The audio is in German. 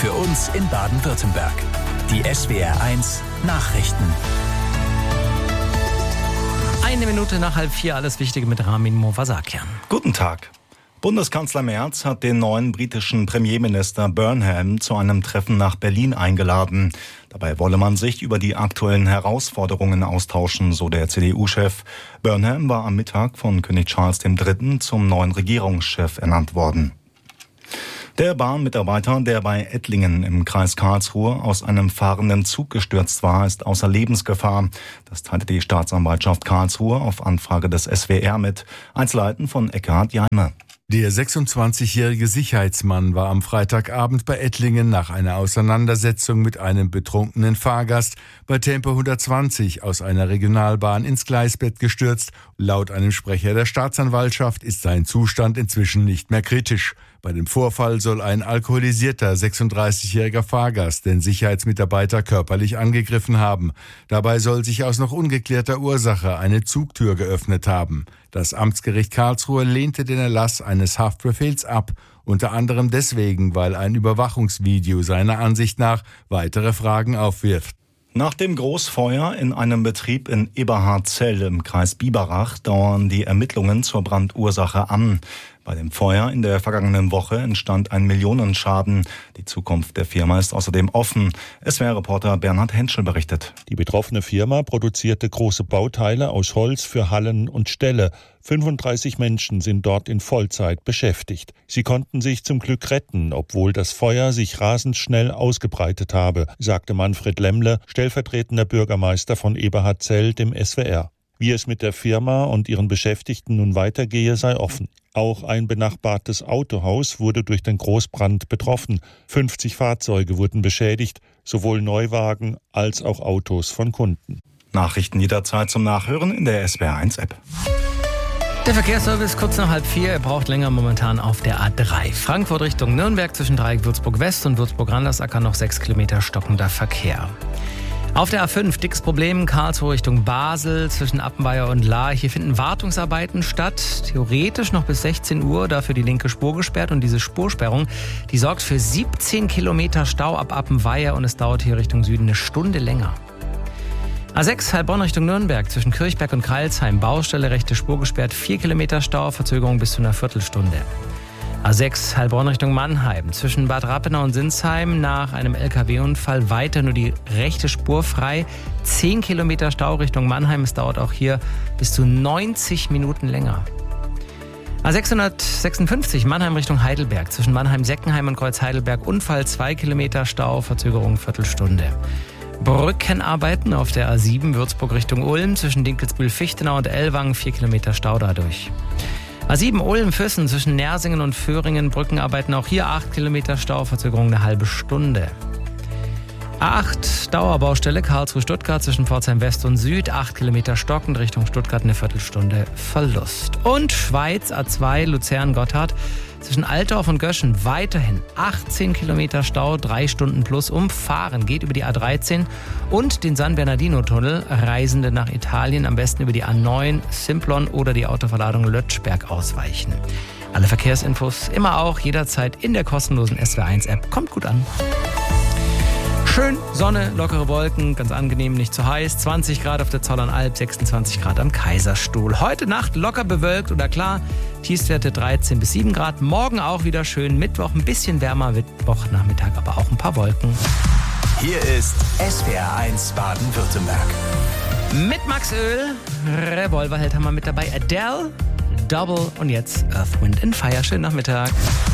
für uns in Baden-Württemberg. Die SWR1 Nachrichten. 1 Minute nach 3:30, alles Wichtige mit Ramin Movasakian. Guten Tag. Bundeskanzler Merz hat den neuen britischen Premierminister Burnham zu einem Treffen nach Berlin eingeladen. Dabei wolle man sich über die aktuellen Herausforderungen austauschen, so der CDU-Chef. Burnham war am Mittag von König Charles III. Zum neuen Regierungschef ernannt worden. Der Bahnmitarbeiter, der bei Ettlingen im Kreis Karlsruhe aus einem fahrenden Zug gestürzt war, ist außer Lebensgefahr. Das teilte die Staatsanwaltschaft Karlsruhe auf Anfrage des SWR mit. Einzelheiten von Eckhard Jaime. Der 26-jährige Sicherheitsmann war am Freitagabend bei Ettlingen nach einer Auseinandersetzung mit einem betrunkenen Fahrgast bei Tempo 120 aus einer Regionalbahn ins Gleisbett gestürzt. Laut einem Sprecher der Staatsanwaltschaft ist sein Zustand inzwischen nicht mehr kritisch. Bei dem Vorfall soll ein alkoholisierter 36-jähriger Fahrgast den Sicherheitsmitarbeiter körperlich angegriffen haben. Dabei soll sich aus noch ungeklärter Ursache eine Zugtür geöffnet haben. Das Amtsgericht Karlsruhe lehnte den Erlass eines Haftbefehls ab, unter anderem deswegen, weil ein Überwachungsvideo seiner Ansicht nach weitere Fragen aufwirft. Nach dem Großfeuer in einem Betrieb in Eberhardzell im Kreis Biberach dauern die Ermittlungen zur Brandursache an. Bei dem Feuer in der vergangenen Woche entstand ein Millionenschaden. Die Zukunft der Firma ist außerdem offen. SWR-Reporter Bernhard Henschel berichtet. Die betroffene Firma produzierte große Bauteile aus Holz für Hallen und Ställe. 35 Menschen sind dort in Vollzeit beschäftigt. Sie konnten sich zum Glück retten, obwohl das Feuer sich rasend schnell ausgebreitet habe, sagte Manfred Lemmle, stellvertretender Bürgermeister von Eberhardzell, dem SWR. Wie es mit der Firma und ihren Beschäftigten nun weitergehe, sei offen. Auch ein benachbartes Autohaus wurde durch den Großbrand betroffen. 50 Fahrzeuge wurden beschädigt, sowohl Neuwagen als auch Autos von Kunden. Nachrichten jederzeit zum Nachhören in der SWR1-App. Der Verkehrsservice kurz nach 3:30. Er braucht länger momentan auf der A3. Frankfurt Richtung Nürnberg zwischen Dreieck Würzburg West und Würzburg-Randersacker noch 6 Kilometer stockender Verkehr. Auf der A5 dickes Problem, Karlsruhe Richtung Basel zwischen Appenweier und Lahr. Hier finden Wartungsarbeiten statt, theoretisch noch bis 16 Uhr, dafür die linke Spur gesperrt. Und diese Spursperrung, die sorgt für 17 Kilometer Stau ab Appenweier und es dauert hier Richtung Süden eine Stunde länger. A6 Heilbronn Richtung Nürnberg zwischen Kirchberg und Kreilsheim, Baustelle, rechte Spur gesperrt, 4 Kilometer Stau, Verzögerung bis zu einer Viertelstunde. A6 Heilbronn Richtung Mannheim zwischen Bad Rappenau und Sinsheim nach einem LKW-Unfall weiter nur die rechte Spur frei. 10 Kilometer Stau Richtung Mannheim. Es dauert auch hier bis zu 90 Minuten länger. A656 Mannheim Richtung Heidelberg zwischen Mannheim-Seckenheim und Kreuz-Heidelberg. Unfall, 2 Kilometer Stau, Verzögerung Viertelstunde. Brückenarbeiten auf der A7 Würzburg Richtung Ulm zwischen Dinkelsbühl-Fichtenau und Ellwangen. 4 Kilometer Stau dadurch. A7 Ulm-Füssen zwischen Nersingen und Föhringen, Brückenarbeiten auch hier 8 Kilometer Stau, Verzögerung eine halbe Stunde. A8 Dauerbaustelle Karlsruhe-Stuttgart zwischen Pforzheim West und Süd, 8 Kilometer stockend, Richtung Stuttgart eine Viertelstunde Verlust. Und Schweiz A2 Luzern-Gotthard zwischen Altdorf und Göschen weiterhin 18 Kilometer Stau, 3 Stunden plus umfahren, geht über die A13 und den San Bernardino-Tunnel. Reisende nach Italien am besten über die A9, Simplon oder die Autoverladung Lötschberg ausweichen. Alle Verkehrsinfos immer auch jederzeit in der kostenlosen SWR1-App. Kommt gut an. Schön, Sonne, lockere Wolken, ganz angenehm, nicht zu heiß. 20 Grad auf der Zollernalb, 26 Grad am Kaiserstuhl. Heute Nacht locker bewölkt oder klar, Tiefstwerte 13 bis 7 Grad. Morgen auch wieder schön, Mittwoch ein bisschen wärmer, Mittwochnachmittag aber auch ein paar Wolken. Hier ist SWR1 Baden-Württemberg. Mit Max Öl, Revolverheld haben wir mit dabei, Adele, Double und jetzt Earth, Wind & Fire. Schönen Nachmittag.